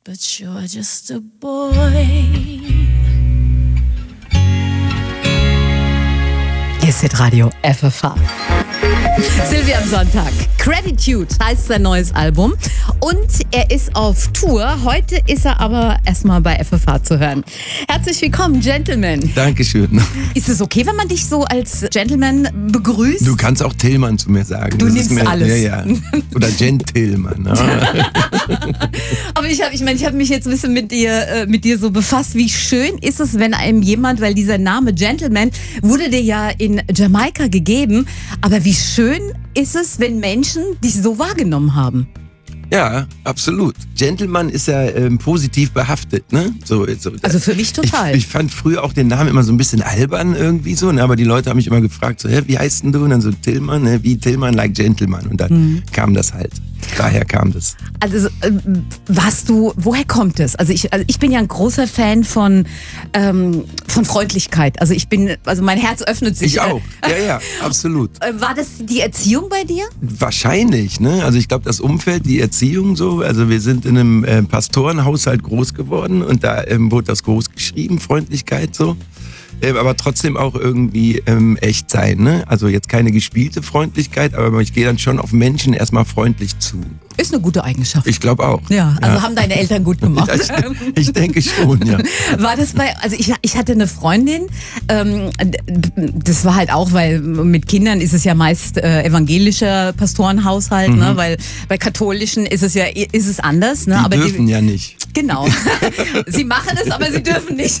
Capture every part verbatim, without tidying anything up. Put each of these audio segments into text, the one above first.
but you're just a boy. Hier ist Hitradio F F H. Silvia am Sonntag. Gratitude heißt sein neues Album und er ist auf Tour. Heute ist er aber erstmal bei F F H zu hören. Herzlich willkommen, Gentleman. Dankeschön. Ist es okay, wenn man dich so als Gentleman begrüßt? Du kannst auch Tillmann zu mir sagen. Du das nimmst ist mir, alles. Ja, ja. Oder Gentleman. Ne? Aber ich habe ich mein, ich hab mich jetzt ein bisschen mit dir, äh, mit dir so befasst. Wie schön ist es, wenn einem jemand, weil dieser Name Gentleman wurde dir ja in Jamaika gegeben, aber wie schön ist es, wenn Menschen dich so wahrgenommen haben? Ja, absolut. Gentleman ist ja ähm, positiv behaftet, ne? So, so, Also für mich total. Ich, ich fand früher auch den Namen immer so ein bisschen albern irgendwie so, ne? Aber die Leute haben mich immer gefragt, so, hä, wie heißt denn du? Und dann so Tillmann, ne? Wie Tillmann like Gentleman. Und dann mhm. kam das halt. Daher kam das. Also äh, warst du, woher kommt es? Also ich, also ich bin ja ein großer Fan von, ähm, von Freundlichkeit. Also ich bin, also mein Herz öffnet sich. Ich auch. Ja, ja, absolut. War das die Erziehung bei dir? Wahrscheinlich, ne? Also ich glaube, das Umfeld, die Erziehung so, also wir sind in einem äh, Pastorenhaushalt groß geworden und da ähm, wurde das groß geschrieben, Freundlichkeit so. Ähm, aber trotzdem auch irgendwie ähm, echt sein, ne? Also jetzt keine gespielte Freundlichkeit, aber ich gehe dann schon auf Menschen erstmal freundlich zu. Ist eine gute Eigenschaft. Ich glaube auch. Ja, also ja. haben deine Eltern gut gemacht. ich, ich denke schon, ja. War das bei, also ich, ich hatte eine Freundin, ähm, das war halt auch, weil mit Kindern ist es ja meist äh, evangelischer Pastorenhaushalt, mhm. ne? Weil bei katholischen ist es ja ist es anders. Ne? Die aber dürfen die, ja nicht. Genau. Sie machen es, aber sie dürfen nicht.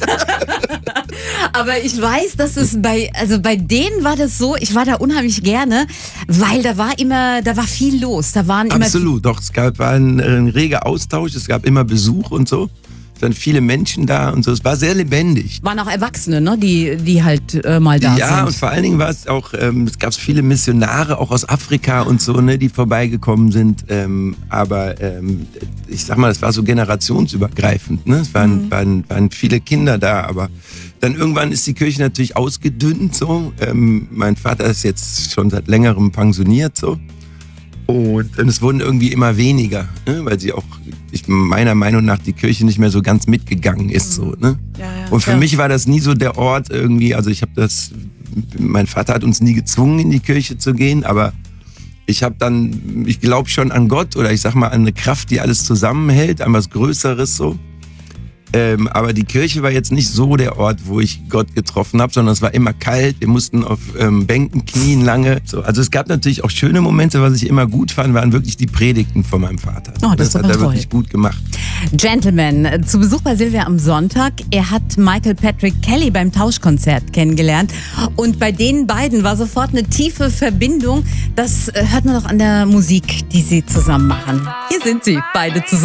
Aber ich weiß, dass es bei, also bei denen war das so, ich war da unheimlich gerne, weil da war immer, da war viel los. Da waren immer Absolut, doch, es gab war ein, ein reger Austausch, es gab immer Besuch und so. Es waren viele Menschen da und so, es war sehr lebendig. Waren auch Erwachsene, ne, die, die halt äh, mal da ja, sind. Ja, und vor allen Dingen war es auch, ähm, es gab viele Missionare, auch aus Afrika und so, ne, die vorbeigekommen sind. Ähm, aber ähm, ich sag mal, es war so generationsübergreifend, ne? Es waren, mhm. waren, waren viele Kinder da, aber dann irgendwann ist die Kirche natürlich ausgedünnt, so. Ähm, mein Vater ist jetzt schon seit längerem pensioniert, so. Und es wurden irgendwie immer weniger, ne? Weil sie auch, ich, meiner Meinung nach, die Kirche nicht mehr so ganz mitgegangen ist. So, ne? Ja, ja, und für ja. mich war das nie so der Ort irgendwie, also ich habe das, mein Vater hat uns nie gezwungen, in die Kirche zu gehen, aber ich habe dann, ich glaube schon an Gott oder ich sag mal an eine Kraft, die alles zusammenhält, an was Größeres so. Ähm, aber die Kirche war jetzt nicht so der Ort, wo ich Gott getroffen habe, sondern es war immer kalt. Wir mussten auf ähm, Bänken knien lange. So, also es gab natürlich auch schöne Momente. Was ich immer gut fand, waren wirklich die Predigten von meinem Vater. Oh, das, das hat er wirklich gut gemacht. Gentleman, zu Besuch bei Silvia am Sonntag. Er hat Michael Patrick Kelly beim Tauschkonzert kennengelernt. Und bei den beiden war sofort eine tiefe Verbindung. Das hört man doch an der Musik, die sie zusammen machen. Hier sind sie, beide zusammen.